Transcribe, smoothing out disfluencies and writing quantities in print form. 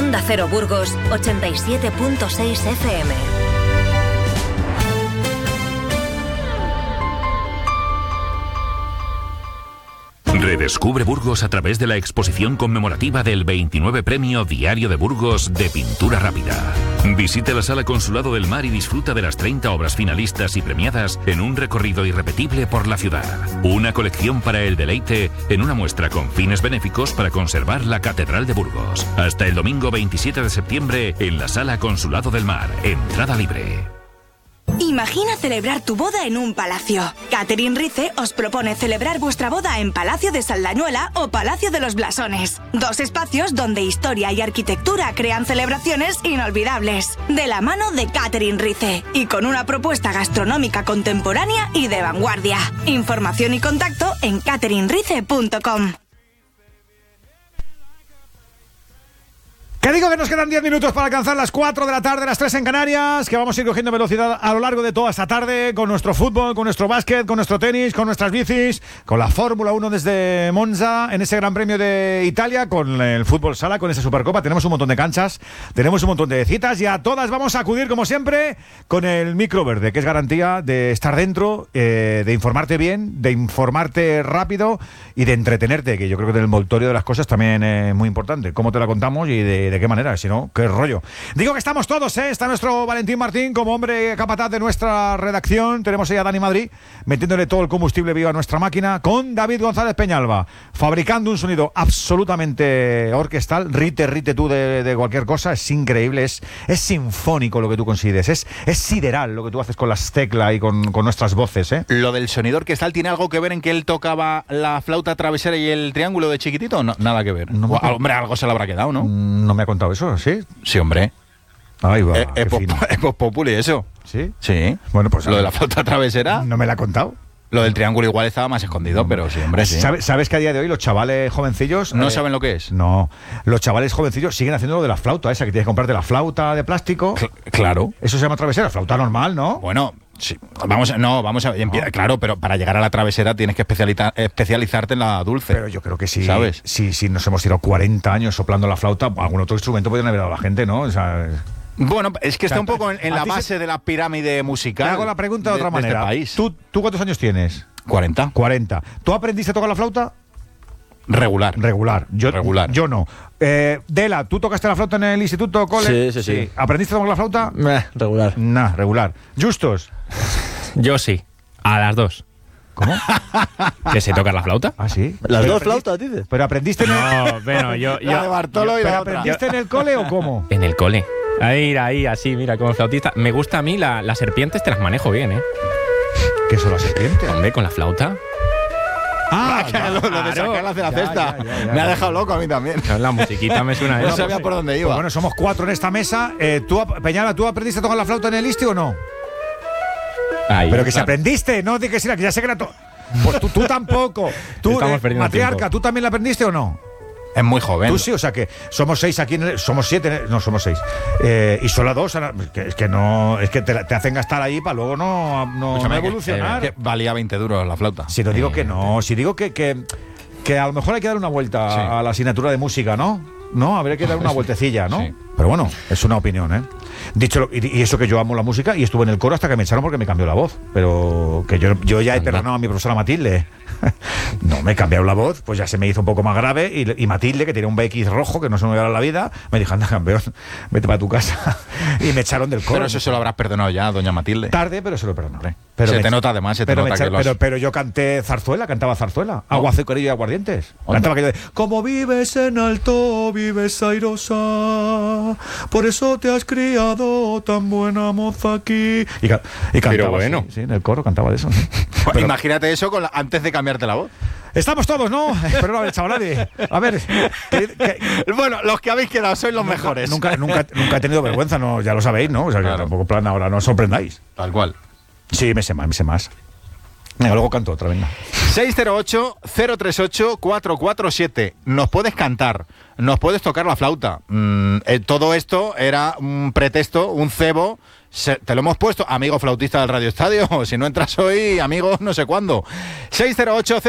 Onda Cero Burgos 87.6 FM. Redescubre Burgos a través de la exposición conmemorativa del 29 Premio Diario de Burgos de Pintura Rápida. Visite la Sala Consulado del Mar y disfruta de las 30 obras finalistas y premiadas en un recorrido irrepetible por la ciudad. Una colección para el deleite en una muestra con fines benéficos para conservar la Catedral de Burgos. Hasta el domingo 27 de septiembre en la Sala Consulado del Mar. Entrada libre. Imagina celebrar tu boda en un palacio. Catherine Rice os propone celebrar vuestra boda en Palacio de Saldañuela o Palacio de los Blasones. 2 espacios donde historia y arquitectura crean celebraciones inolvidables. De la mano de Catherine Rice y con una propuesta gastronómica contemporánea y de vanguardia. Información y contacto en catherinerice.com. Que digo que nos quedan 10 minutos para alcanzar las 4 de la tarde, las 3 en Canarias, que vamos a ir cogiendo velocidad a lo largo de toda esta tarde con nuestro fútbol, con nuestro básquet, con nuestro tenis, con nuestras bicis, con la Fórmula 1 desde Monza, en ese Gran Premio de Italia, con el fútbol sala, con esa Supercopa. Tenemos un montón de canchas, tenemos un montón de citas y a todas vamos a acudir, como siempre, con el micro verde, que es garantía de estar dentro, de informarte bien, de informarte rápido y de entretenerte, que yo creo que el envoltorio de las cosas también es muy importante. Cómo te la contamos y de qué manera, si no, qué rollo. Digo que estamos todos, está nuestro Valentín Martín como hombre capataz de nuestra redacción. Tenemos ahí a Dani Madrid metiéndole todo el combustible vivo a nuestra máquina, con David González Peñalba fabricando un sonido absolutamente orquestal. Rite tú de cualquier cosa. Es increíble, es sinfónico lo que tú consigues, es sideral lo que tú haces con las teclas y con nuestras voces, ¿eh? Lo del sonido orquestal tiene algo que ver en que él tocaba la flauta travesera y el triángulo de chiquitito. No, nada que ver. Hombre, algo se le habrá quedado, ¿no? No me ha contado eso, ¿sí? Sí, hombre. Ahí va, es Voz Populi eso. ¿Sí? Sí. Bueno, pues lo de la flauta travesera. No me la ha contado. Lo del triángulo igual estaba más escondido, pero sí, hombre, sí. ¿Sabes que a día de hoy los chavales jovencillos no saben lo que es? No. Los chavales jovencillos siguen haciendo lo de la flauta esa, que tienes que comprarte la flauta de plástico. Claro. Eso se llama travesera, flauta normal, ¿no? Bueno, sí. Vamos a... Claro, pero para llegar a la travesera tienes que especializarte en la dulce. Pero yo creo que sí, ¿sabes? Si nos hemos tirado 40 años soplando la flauta, algún otro instrumento podrían haber dado a la gente, ¿no? O sea... Bueno, es que está un poco en la base de la pirámide musical. Te hago la pregunta de otra manera. Este país. ¿Tú cuántos años tienes? 40. ¿Tú aprendiste a tocar la flauta? Regular. Yo no. Dela, ¿tú tocaste la flauta en el instituto, cole? Sí. ¿Aprendiste a tocar la flauta? Regular. Regular. ¿Justos? Yo sí. A las 2. ¿Cómo? ¿Que se toca la flauta? Ah, sí. ¿Las dos flautas, dices? ¿Pero aprendiste en el... No, bueno, yo la de Bartolo y ¿Pero la otra. aprendiste en el cole o cómo? En el cole. Ahí, así, mira, como flautista. Me gusta a mí, las serpientes te las manejo bien, ¿eh? ¿Qué son las serpientes? Hombre, con la flauta. Lo de sacarlas de la cesta. Me ha dejado loco a mí también. La musiquita me suena No eso. sabía por dónde iba. Pues bueno, somos 4 en esta mesa. Peñala, ¿tú aprendiste a tocar la flauta en el ISTI o no? Ahí, Pero que si claro. aprendiste, no, que sí, que ya sé que era Pues tú tampoco. Tú, Estamos perdiendo matriarca, tiempo. ¿tú también la aprendiste o no? Es muy joven. Tú sí, o sea que somos 6 aquí, somos 7, no somos 6. Y solo 2, es que te hacen gastar ahí para luego no evolucionar. Que valía 20 duros la flauta. Si no digo que no, si digo que a lo mejor hay que dar una vuelta a la asignatura de música, ¿no? No, habría que dar una vueltecilla, ¿no? Sí. Pero bueno, es una opinión, ¿eh? Dicho y eso que yo amo la música y estuve en el coro hasta que me echaron porque me cambió la voz. Pero que yo ya he perdonado a mi profesora Matilde. No, me cambiaron la voz, pues ya se me hizo un poco más grave y Matilde, que tenía un BX rojo que no se me iba a dar la vida, me dijo, anda, campeón, vete para tu casa. Y me echaron del coro. Pero eso se lo habrás perdonado ya, doña Matilde. Tarde, pero se lo perdonaré. Se te nota además, pero yo cantaba zarzuela. Agua, azucarillo y aguardientes. Cantaba aquello de como vives en alto, vives airosa, por eso te has criado tan buena moza aquí. Y cantaba, pero bueno. Sí, en el coro cantaba de eso. ¿Sí? Pero imagínate eso antes de cambiarte la voz. Estamos todos, ¿no? Pero a ver, chavalade. A ver. Bueno, los que habéis quedado sois los mejores. Nunca he tenido vergüenza, no, ya lo sabéis, ¿no? O sea, claro. que tampoco plan ahora, no os sorprendáis. Tal cual. Sí, me sé más. Venga, luego canto otra, venga. 608-038-447. Nos puedes cantar, nos puedes tocar la flauta. Todo esto era un pretexto, un cebo. Te lo hemos puesto, amigo flautista del Radio Estadio. Si no entras hoy, amigo, no sé cuándo. 608